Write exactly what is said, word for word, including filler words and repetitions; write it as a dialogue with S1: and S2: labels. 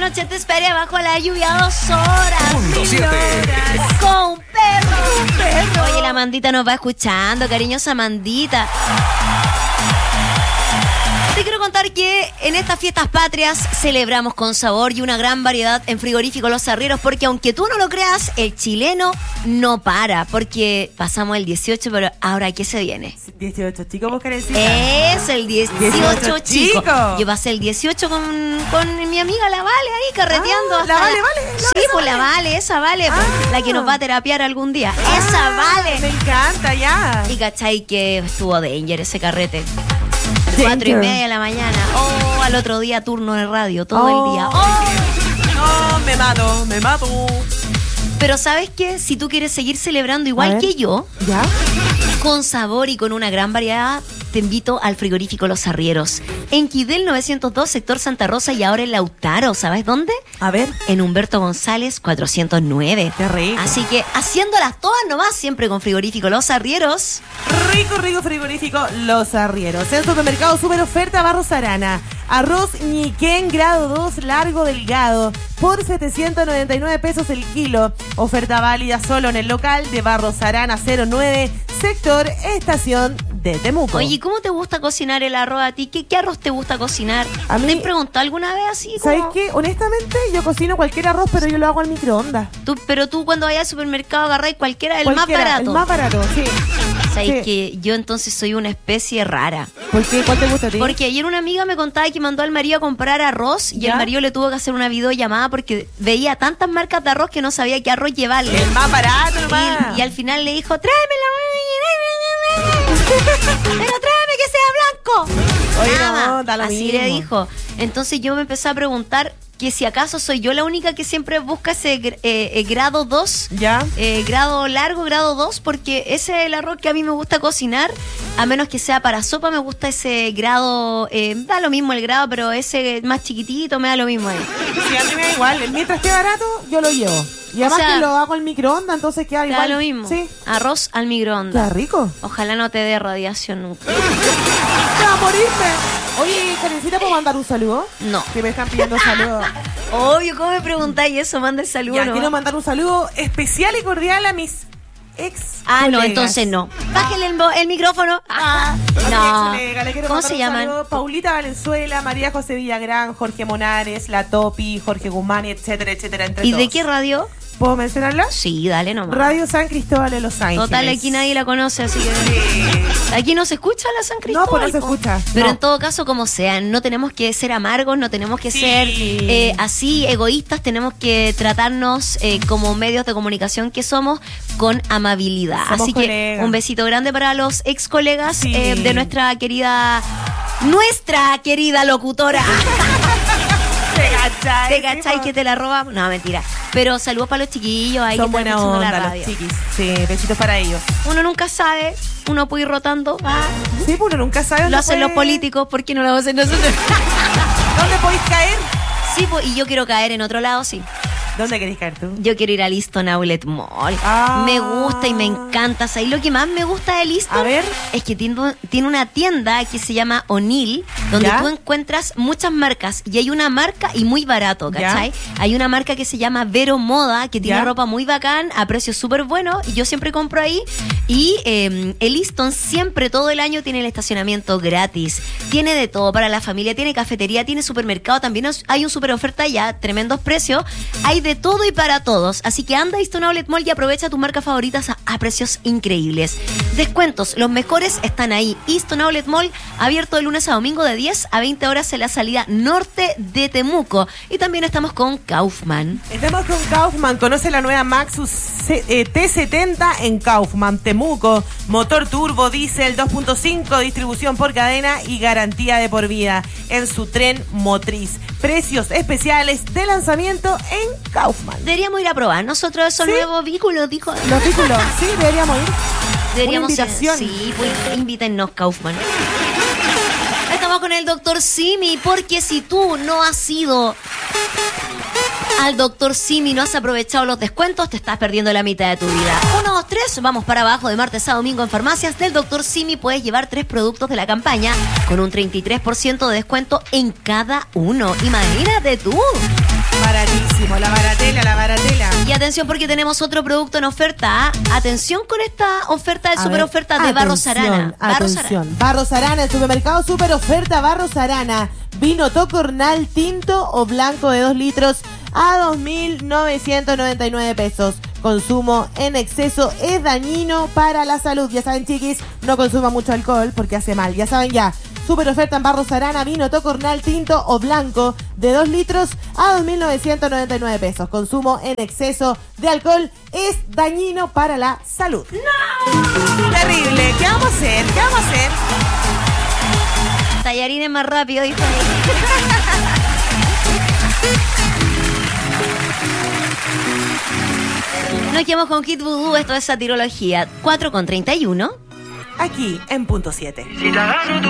S1: noche te esperé bajo la lluvia dos horas.
S2: Punto siete.
S1: Horas, con un perro.
S3: Un perro.
S1: Oye, la Mandita nos va escuchando, cariñosa Mandita. Te quiero contar que en estas fiestas patrias celebramos con sabor y una gran variedad en Frigorífico Los Arrieros, porque aunque tú no lo creas, el chileno no para, porque pasamos el dieciocho, pero ahora ¿qué se viene?
S3: dieciocho chicos, vos querés decir.
S1: Es el dieciocho,
S3: dieciocho
S1: chico.
S3: chico.
S1: Yo pasé el dieciocho con, con mi amiga la Vale ahí carreteando.
S3: Ah,
S1: hasta
S3: la Vale, Vale.
S1: Sí, pues la Vale, esa Vale,
S3: Ah.
S1: pues, la que nos va a terapiar algún día.
S3: Ah,
S1: esa Vale.
S3: Me encanta, ya.
S1: Y cachai que estuvo danger ese carrete. Cuatro y media de la mañana. Oh, al otro día turno de radio, todo
S3: Oh.
S1: el día. Oh.
S3: No, me mato, me mato.
S1: Pero ¿sabes qué? Si tú quieres seguir celebrando igual que yo,
S3: ¿ya?
S1: con sabor y con una gran variedad, te invito al Frigorífico Los Arrieros. En Quidel novecientos dos, sector Santa Rosa, y ahora en Lautaro. ¿Sabes dónde?
S3: A ver.
S1: En Humberto González cuatrocientos nueve.
S3: Qué rico.
S1: Así que haciéndolas todas nomás, siempre con Frigorífico Los Arrieros.
S3: Rico, rico frigorífico Los Arrieros. En supermercado super oferta Barros Arana. Arroz Ñiquén grado dos largo delgado por setecientos noventa y nueve pesos el kilo. Oferta válida solo en el local de Barros Arana cero nueve, sector Estación de Temuco.
S1: Oye, ¿cómo te gusta cocinar el arroz a ti? ¿Qué, qué arroz te gusta cocinar?
S3: A mí-
S1: ¿Te han preguntado alguna vez así?
S3: ¿Sabes
S1: como-
S3: qué? Honestamente, yo cocino cualquier arroz, pero yo lo hago al microondas.
S1: Tú, pero tú cuando vayas al supermercado agarráis cualquiera, el más
S3: Cualquiera,
S1: barato.
S3: El más barato, sí.
S1: ¿Sabes
S3: Sí.
S1: que yo entonces soy una especie rara?
S3: ¿Por qué? ¿Cuál te gusta a ti?
S1: Porque ayer una amiga me contaba que mandó al marido a comprar arroz y
S3: ¿Ya?
S1: el marido le tuvo que hacer una videollamada porque veía tantas marcas de arroz que no sabía qué arroz llevarle.
S3: El más barato, nomás.
S1: Y, y al final le dijo, tráemela, pero tráeme que sea blanco.
S3: Oye,
S1: Nada
S3: no,
S1: más.
S3: da lo
S1: Así
S3: mismo.
S1: le dijo. Entonces yo me empecé a preguntar que si acaso soy yo la única que siempre busca ese gr- eh, eh, grado dos,
S3: ¿Ya?
S1: eh, grado largo, grado dos, porque ese es el arroz que a mí me gusta cocinar, a menos que sea para sopa, me gusta ese grado, eh, da lo mismo el grado, pero ese más chiquitito me da lo mismo ahí.
S3: Sí, a mí me da igual. Mientras esté barato, yo lo llevo. Y además
S1: sea,
S3: que lo hago al microondas, entonces queda
S1: Te
S3: igual.
S1: da lo mismo.
S3: Sí.
S1: Arroz al
S3: Queda
S1: microondas.
S3: rico.
S1: Ojalá no te dé radiación nunca.
S3: ¡Me va a morirme! Oye, Karencita, ¿puedo mandar un saludo?
S1: No.
S3: Que me están pidiendo saludos.
S1: Obvio, ¿cómo me preguntáis eso? Manda el saludo.
S3: Ya,
S1: nomás.
S3: quiero mandar un saludo especial y cordial a mis ex
S1: Ah, no,
S3: colegas.
S1: entonces no. Bájale el, mo- el micrófono. Ah,
S3: A mis ex
S1: no.
S3: colegas, le quiero
S1: ¿Cómo
S3: mandar
S1: se
S3: un
S1: llaman?
S3: saludo. Paulita Valenzuela, María José Villagrán, Jorge Monares, La Topi, Jorge Guzmán, etcétera, etcétera, entre
S1: ¿Y de
S3: todos.
S1: qué radio?
S3: ¿Puedo mencionarla?
S1: Sí, dale nomás.
S3: Radio San Cristóbal de Los Ángeles.
S1: Total, aquí nadie la conoce, así que...
S3: Sí.
S1: Aquí no se escucha la San Cristóbal.
S3: No, pues no se
S1: po.
S3: escucha,
S1: Pero
S3: no.
S1: en todo caso, como sea, no tenemos que ser amargos, no tenemos que
S3: Sí.
S1: ser eh, así egoístas, tenemos que tratarnos eh, como medios de comunicación que somos con amabilidad.
S3: Somos
S1: así que
S3: colegas.
S1: un besito grande para los ex colegas
S3: Sí.
S1: eh, de nuestra querida, nuestra querida locutora.
S3: ¿Te cachai?
S1: ¿Te cachai que te la roba? No, mentira. Pero saludos para los chiquillos ahí
S3: Son
S1: que están
S3: buena
S1: escuchando la
S3: onda los
S1: radio.
S3: chiquis. Sí, besitos para ellos.
S1: Uno nunca sabe, uno puede ir rotando. Ah,
S3: Sí, pues uno nunca sabe dónde
S1: lo hacen
S3: puede-
S1: los políticos, ¿por qué no lo vamos a hacer nosotros?
S3: ¿Dónde podéis caer?
S1: Sí, pues, y yo quiero caer en otro lado, sí.
S3: ¿Dónde querés caer tú?
S1: Yo quiero ir al Easton Outlet Mall.
S3: Ah.
S1: Me gusta y me encanta. ¿Sabes lo que más me gusta del Easton?
S3: A ver.
S1: Es que tiene, tiene una tienda que se llama O'Neill, donde
S3: ¿Ya?
S1: tú encuentras muchas marcas. Y hay una marca y muy barato, ¿cachai? Hay una marca que se llama Vero Moda, que tiene
S3: ¿Ya?
S1: ropa muy bacán, a precios súper buenos. Y yo siempre compro ahí. Y eh, el Easton siempre, todo el año, tiene el estacionamiento gratis. Tiene de todo para la familia. Tiene cafetería, tiene supermercado. También hay un super oferta ya, tremendos precios. Hay de todo y para todos. Así que anda a Easton Outlet Mall y aprovecha tus marcas favoritas a, a precios increíbles. Descuentos, los mejores están ahí. Easton Outlet Mall, abierto de lunes a domingo de diez a veinte horas en la salida norte de Temuco. Y también estamos con Kaufman.
S3: Estamos con Kaufman. Conoce la nueva Maxus C- eh, T setenta en Kaufman, Temuco. Motor turbo, diésel dos punto cinco, distribución por cadena y garantía de por vida en su tren motriz. Precios especiales de lanzamiento en Kaufman.
S1: Deberíamos ir a probar nosotros esos
S3: ¿Sí?
S1: nuevos vehículos, dijo.
S3: Los vehículos, sí, deberíamos ir.
S1: Deberíamos
S3: Una invitación.
S1: Sí, pues invítennos, Kaufman. Estamos con el doctor Simi, porque si tú no has ido al doctor Simi, no has aprovechado los descuentos, te estás perdiendo la mitad de tu vida. Uno, dos, tres, vamos para abajo de martes a domingo en farmacias del doctor Simi. Puedes llevar tres productos de la campaña con un treinta y tres por ciento de descuento en cada uno. Imagínate tú.
S3: Baratísimo, la baratela, la baratela.
S1: Y atención porque tenemos otro producto en oferta. ¿ah? Atención con esta oferta de
S3: A
S1: super
S3: ver,
S1: oferta de Barros Arana. Barros
S3: Atención,
S1: Arana.
S3: Barros Arana, el supermercado super oferta Barros Arana. Vino Tocornal tinto o blanco de dos litros a dos mil novecientos noventa y nueve pesos. Consumo en exceso es dañino para la salud. Ya saben, chiquis, no consuman mucho alcohol porque hace mal. Ya saben ya. Super oferta en Barros Arana, vino Tocornal tinto o blanco de dos litros a dos mil novecientos noventa y nueve pesos. Consumo en exceso de alcohol es dañino para la salud. ¡No! Terrible. ¿Qué vamos a hacer? ¿Qué vamos a hacer?
S1: Tallarines más rápido, dijo. Nos quedamos con Kid Voodoo, esto es Satirología. cuatro con treinta y uno.
S3: Aquí en Punto siete.
S2: Si te agarro tu